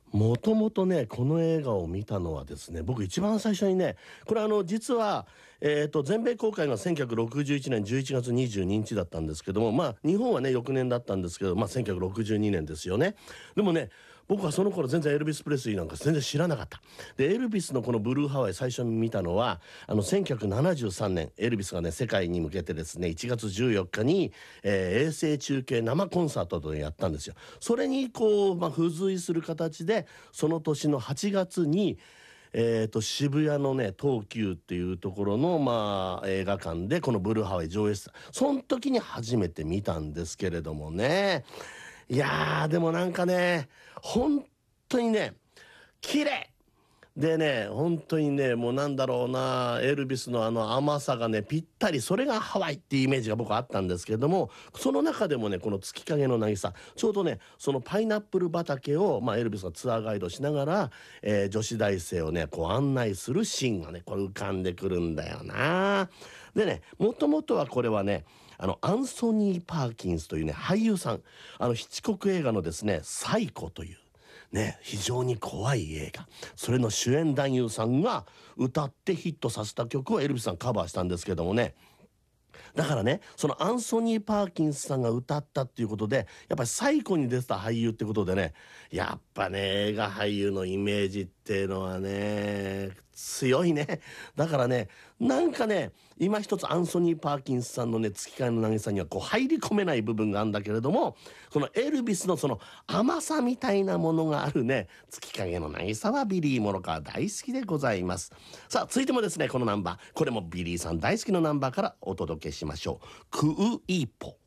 もともとね、この映画を見たのはですね、僕一番最初にね、これ実は、全米公開が1961年11月22日だったんですけども、まあ日本はね、翌年だったんですけど、まあ1962年ですよね。でもね、僕はその頃全然エルビス・プレスリーなんか全然知らなかった。で、エルビスのこのブルーハワイ最初に見たのは、1973年、エルビスがね、世界に向けてですね、1月14日に、衛星中継生コンサートでやったんですよ。それにこう、まあ、付随する形で、その年の8月に、渋谷のね、東急っていうところの、まあ、映画館でこのブルーハワイ上映した。その時に初めて見たんですけれどもね。いやー、でもなんかね、本当にね、綺麗でね、本当にね、もうなんだろうな、エルビスのあの甘さがね、ぴったり、それがハワイっていうイメージが僕はあったんですけれども、その中でもね、この月影の渚、ちょうどね、そのパイナップル畑を、まあ、エルビスがツアーガイドしながら、女子大生をね、こう案内するシーンがね、これ浮かんでくるんだよな。でね、もともとはこれはね、アンソニー・パーキンスというね、俳優さん、ヒッチコック映画のですね、サイコという、ね、非常に怖い映画。それの主演男優さんが歌ってヒットさせた曲をエルビスさんカバーしたんですけどもね。だからね、そのアンソニー・パーキンスさんが歌ったっていうことで、やっぱり最古に出てた俳優ってことでね、やっぱね、映画俳優のイメージっていうのはね、強いね。だからね、なんかね、今一つアンソニー・パーキンスさんのね、月影の渚にはこう入り込めない部分があるんだけれども、このエルビスのその甘さみたいなものがあるね、月影の渚はビリー・モロカー大好きでございます。さあ、続いてもですね、このナンバー、これもビリーさん大好きなナンバーからお届けしましょう。クウイポ。